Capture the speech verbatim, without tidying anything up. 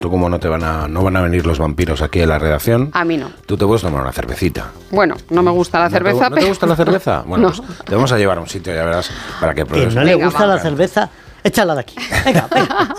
Tú como no te van a no van a venir los vampiros aquí a la redacción. A mí no. Tú te puedes tomar una cervecita. Bueno, no me gusta la ¿No cerveza. te, ¿No te gusta la cerveza? Bueno, no. pues te vamos a llevar a un sitio, ya verás, para que pruebes. Que no le Venga, gusta va. la cerveza, échala de aquí. Venga, venga.